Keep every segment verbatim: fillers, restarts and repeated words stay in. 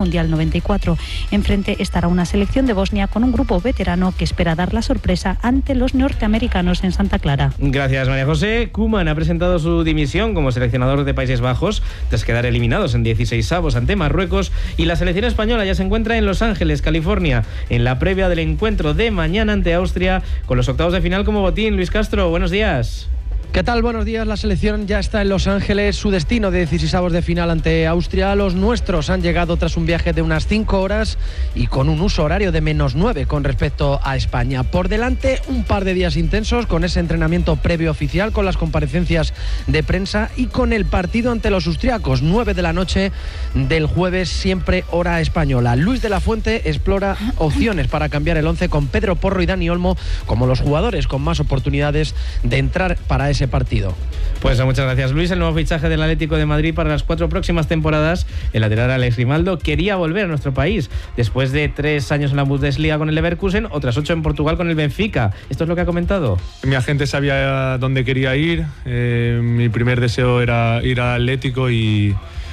Mundial noventa y cuatro. Enfrente estará una selección de Bosnia con un grupo veterano que espera dar la sorpresa ante los norteamericanos en Santa Clara. Gracias, María José. Koeman ha presentado su dimisión como seleccionador de Países Bajos tras quedar eliminados en dieciseisavos ante Marruecos, y la selección española ya se encuentra en Los Ángeles, California, en la previa del encuentro de mañana ante Austria, con los octavos de final como botín. Luis Castro, buenos días. ¿Qué tal? Buenos días. La selección ya está en Los Ángeles. Su destino de dieciseisavos de final ante Austria. Los nuestros han llegado tras un viaje de unas cinco horas y con un uso horario de menos nueve con respecto a España. Por delante, un par de días intensos con ese entrenamiento previo oficial, con las comparecencias de prensa y con el partido ante los austriacos. nueve de la noche del jueves, siempre hora española. Luis de la Fuente explora opciones para cambiar el once con Pedro Porro y Dani Olmo como los jugadores con más oportunidades de entrar para ese ese partido. Pues muchas gracias, Luis. El nuevo fichaje del Atlético de Madrid para las cuatro próximas temporadas, el lateral Alex Grimaldo, quería volver a nuestro país después de tres años en la Bundesliga con el Leverkusen, otras ocho en Portugal con el Benfica. Esto es lo que ha comentado. Mi agente sabía dónde quería ir. Eh, mi primer deseo era ir al Atlético y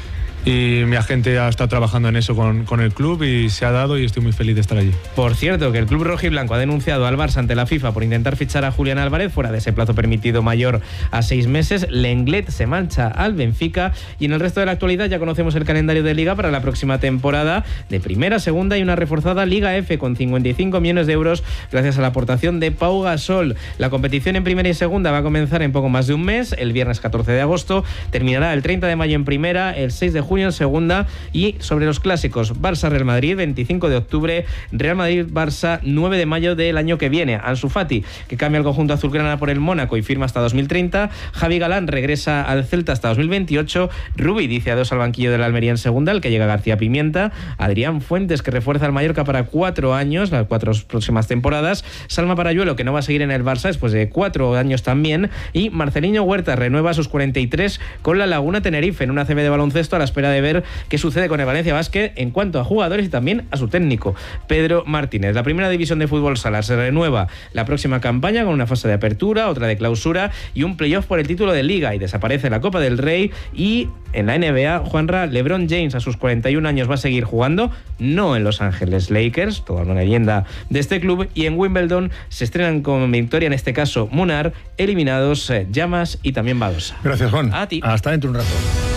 Y mi agente ha estado trabajando en eso con, con el club y se ha dado, y estoy muy feliz de estar allí. Por cierto, que el club rojiblanco ha denunciado al Barça ante la FIFA por intentar fichar a Julián Álvarez fuera de ese plazo permitido mayor a seis meses. Lenglet se marcha al Benfica, y en el resto de la actualidad ya conocemos el calendario de Liga para la próxima temporada, de primera, segunda y una reforzada Liga F con cincuenta y cinco millones de euros gracias a la aportación de Pau Gasol. La competición en primera y segunda va a comenzar en poco más de un mes, el viernes catorce de agosto, terminará el treinta de mayo en primera, el seis de junio en segunda, y sobre los clásicos, Barça-Real Madrid, veinticinco de octubre, Real Madrid-Barça, nueve de mayo del año que viene. Ansu Fati, que cambia el conjunto azulgrana por el Mónaco y firma hasta dos mil treinta, Javi Galán regresa al Celta hasta dos mil veintiocho, Rubi dice adiós al banquillo de la Almería en segunda, al que llega García Pimienta, Adrián Fuentes, que refuerza al Mallorca para cuatro años, las cuatro próximas temporadas, Salma Parayuelo, que no va a seguir en el Barça después de cuatro años también, y Marceliño Huerta renueva a sus cuarenta y tres con la Laguna Tenerife en una A C B de baloncesto, a la espera de ver qué sucede con el Valencia Basket en cuanto a jugadores y también a su técnico, Pedro Martínez. La primera división de fútbol sala se renueva la próxima campaña con una fase de apertura, otra de clausura y un playoff por el título de Liga, y desaparece la Copa del Rey. Y en la N B A, Juanra, LeBron James a sus cuarenta y un años va a seguir jugando, no en Los Ángeles Lakers, toda una leyenda de este club, y en Wimbledon se estrenan con victoria, en este caso Munar, eliminados eh, Llamas y también Badosa. Gracias, Juan. A ti. Hasta dentro de un rato.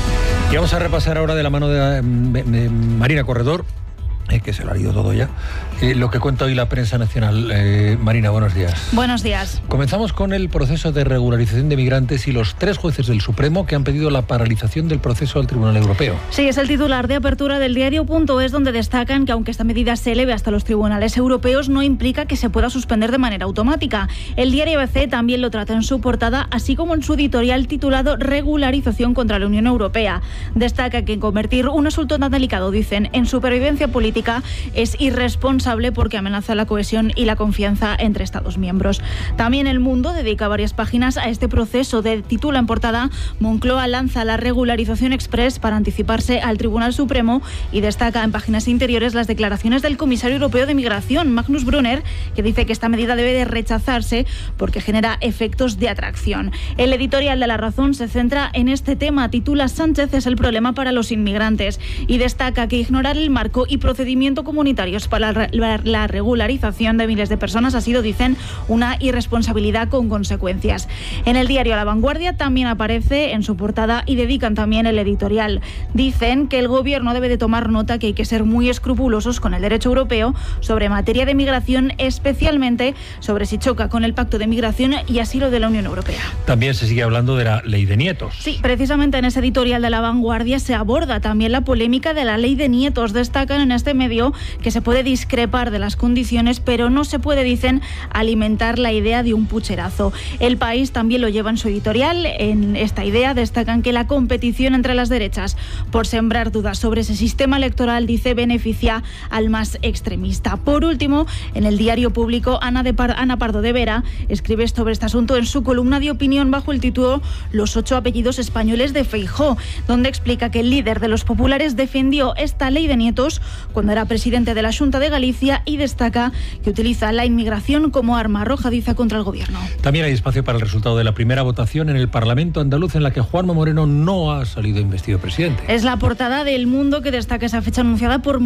Y vamos a repasar ahora de la mano de, de, de Marina Corredor, eh, que se lo ha leído todo ya, eh, lo que cuenta hoy la prensa nacional. Eh, Marina, buenos días. Buenos días. Comenzamos con el proceso de regularización de migrantes y los tres jueces del Supremo que han pedido la paralización del proceso al Tribunal Europeo. Sí, es el titular de apertura del diario.es, donde destacan que aunque esta medida se eleve hasta los tribunales europeos, no implica que se pueda suspender de manera automática. El diario A B C también lo trata en su portada, así como en su editorial titulado Regularización contra la Unión Europea. Destaca que convertir un asunto tan delicado, dicen, en supervivencia política es irresponsable porque amenaza la cohesión y la confianza entre Estados miembros. También El Mundo dedica varias páginas a este proceso. De titula en portada: Moncloa lanza la regularización express para anticiparse al Tribunal Supremo, y destaca en páginas interiores las declaraciones del comisario europeo de migración, Magnus Brunner, que dice que esta medida debe de rechazarse porque genera efectos de atracción. El editorial de La Razón se centra en este tema, titula Sánchez es el problema para los inmigrantes, y destaca que ignorar el marco y procedimiento comunitarios para la regularización de miles de personas ha sido, dicen, una irresponsabilidad con consecuencias. En el diario La Vanguardia también aparece en su portada y dedican también el editorial. Dicen que el gobierno debe de tomar nota que hay que ser muy escrupulosos con el derecho europeo sobre materia de migración, especialmente sobre si choca con el Pacto de Migración y Asilo de la Unión Europea. También se sigue hablando de la ley de nietos. Sí, precisamente en ese editorial de La Vanguardia se aborda también la polémica de la ley de nietos. Destacan en este medio que se puede discrepar de las condiciones, pero no se puede, dicen, alimentar la idea de un pucherazo. El País también lo lleva en su editorial. En esta idea destacan que la competición entre las derechas por sembrar dudas sobre ese sistema electoral, dice, beneficia al más extremista. Por último, en el diario Público, Ana, de Par- Ana Pardo de Vera escribe sobre este asunto en su columna de opinión bajo el título Los ocho apellidos españoles de Feijóo, donde explica que el líder de los populares defendió esta ley de nietos cuando era presidente de la Xunta de Galicia, y destaca que utiliza la inmigración como arma arrojadiza contra el gobierno. También hay espacio para el resultado de la primera votación en el Parlamento andaluz, en la que Juanma Moreno no ha salido investido presidente. Es la portada del Mundo, que destaca esa fecha anunciada por